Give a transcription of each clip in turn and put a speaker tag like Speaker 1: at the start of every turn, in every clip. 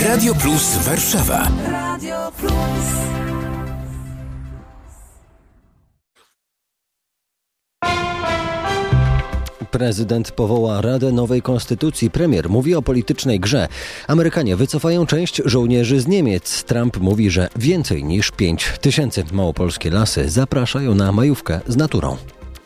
Speaker 1: Radio Plus Warszawa.
Speaker 2: Radio Plus.
Speaker 3: Prezydent powoła Radę Nowej Konstytucji. Premier mówi o politycznej grze. Amerykanie wycofają część żołnierzy z Niemiec. Trump mówi, że więcej niż 5000. Małopolskie lasy zapraszają na majówkę z naturą.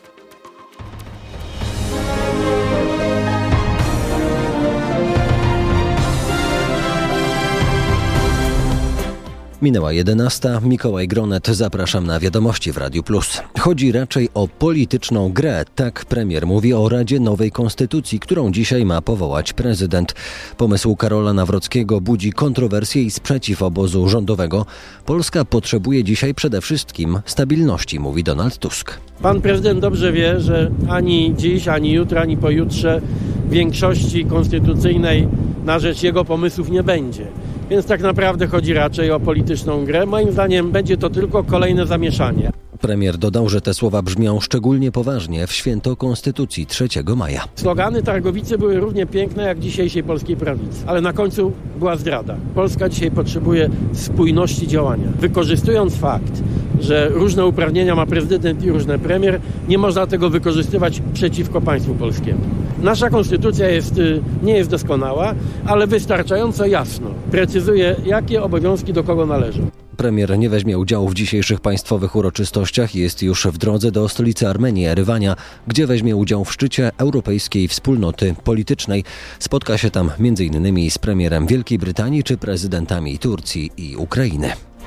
Speaker 3: Minęła 11. Mikołaj Gronet. Zapraszam na wiadomości w Radiu Plus. Chodzi raczej o polityczną grę. Tak premier mówi o Radzie Nowej Konstytucji, którą dzisiaj ma powołać prezydent. Pomysł Karola Nawrockiego budzi kontrowersje i sprzeciw obozu rządowego. Polska potrzebuje dzisiaj przede wszystkim stabilności, mówi Donald Tusk.
Speaker 4: Pan prezydent dobrze wie, że ani dziś, ani jutro, ani pojutrze większości konstytucyjnej na rzecz jego pomysłów nie będzie. Więc tak naprawdę chodzi raczej o polityczną grę. Moim zdaniem będzie to tylko kolejne zamieszanie.
Speaker 3: Premier dodał, że te słowa brzmią szczególnie poważnie w święto Konstytucji 3 maja.
Speaker 4: Slogany Targowicy były równie piękne jak dzisiejszej polskiej prawicy. Ale na końcu była zdrada. Polska dzisiaj potrzebuje spójności działania. Wykorzystując fakt, że różne uprawnienia ma prezydent i różne premier, nie można tego wykorzystywać przeciwko państwu polskiemu. Nasza konstytucja nie jest doskonała, ale wystarczająco jasno precyzuje, jakie obowiązki do kogo należą.
Speaker 3: Premier nie weźmie udziału w dzisiejszych państwowych uroczystościach i jest już w drodze do stolicy Armenii, Erywania, gdzie weźmie udział w szczycie Europejskiej Wspólnoty Politycznej. Spotka się tam m.in. z premierem Wielkiej Brytanii czy prezydentami Turcji i Ukrainy.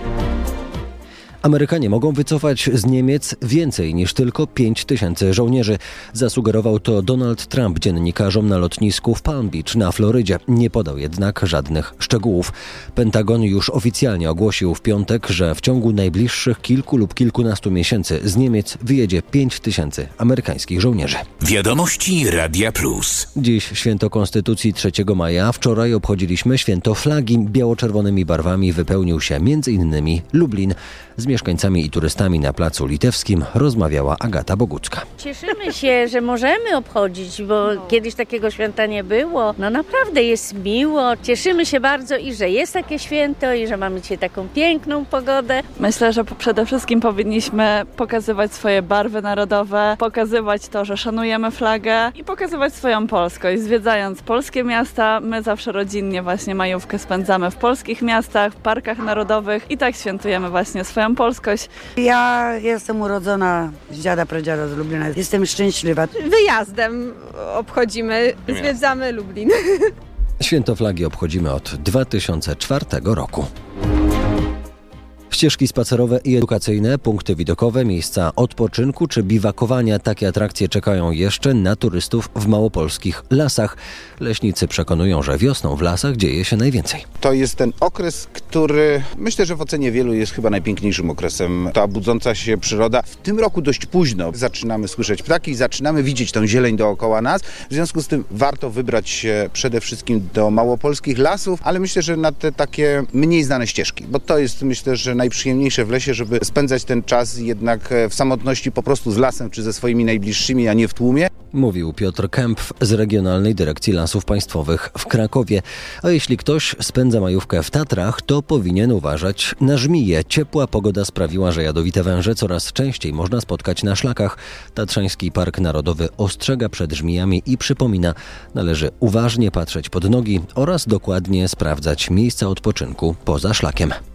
Speaker 3: Amerykanie mogą wycofać z Niemiec więcej niż tylko 5000 żołnierzy. Zasugerował to Donald Trump dziennikarzom na lotnisku w Palm Beach na Florydzie. Nie podał jednak żadnych szczegółów. Pentagon już oficjalnie ogłosił w piątek, że w ciągu najbliższych kilku lub kilkunastu miesięcy z Niemiec wyjedzie 5000 amerykańskich żołnierzy.
Speaker 1: Wiadomości Radia Plus.
Speaker 3: Dziś święto Konstytucji 3 maja. Wczoraj obchodziliśmy święto flagi. Biało-czerwonymi barwami wypełnił się m.in. Lublin. Z mieszkańcami i turystami na Placu Litewskim rozmawiała Agata Bogucka.
Speaker 5: Cieszymy się, że możemy obchodzić, bo kiedyś takiego święta nie było. No naprawdę jest miło. Cieszymy się bardzo i że jest takie święto i że mamy dzisiaj taką piękną pogodę.
Speaker 6: Myślę, że przede wszystkim powinniśmy pokazywać swoje barwy narodowe, pokazywać to, że szanujemy flagę i pokazywać swoją polskość. Zwiedzając polskie miasta, my zawsze rodzinnie właśnie majówkę spędzamy w polskich miastach, w parkach narodowych i tak świętujemy właśnie swoją polskość.
Speaker 7: Ja jestem urodzona z dziada, pradziada z Lublina. Jestem szczęśliwa.
Speaker 8: Wyjazdem obchodzimy, zwiedzamy Lublin.
Speaker 3: Święto flagi obchodzimy od 2004 roku. Ścieżki spacerowe i edukacyjne, punkty widokowe, miejsca odpoczynku czy biwakowania. Takie atrakcje czekają jeszcze na turystów w małopolskich lasach. Leśnicy przekonują, że wiosną w lasach dzieje się najwięcej.
Speaker 9: To jest ten okres, który myślę, że w ocenie wielu jest chyba najpiękniejszym okresem. Ta budząca się przyroda. W tym roku dość późno zaczynamy słyszeć ptaki, zaczynamy widzieć tą zieleń dookoła nas. W związku z tym warto wybrać się przede wszystkim do małopolskich lasów, ale myślę, że na te takie mniej znane ścieżki, bo to jest myślę, że najprzyjemniejsze w lesie, żeby spędzać ten czas jednak w samotności po prostu z lasem czy ze swoimi najbliższymi, a nie w tłumie.
Speaker 3: Mówił Piotr Kempf z Regionalnej Dyrekcji Lasów Państwowych w Krakowie. A jeśli ktoś spędza majówkę w Tatrach, to powinien uważać na żmije. Ciepła pogoda sprawiła, że jadowite węże coraz częściej można spotkać na szlakach. Tatrzański Park Narodowy ostrzega przed żmijami i przypomina, należy uważnie patrzeć pod nogi oraz dokładnie sprawdzać miejsca odpoczynku poza szlakiem.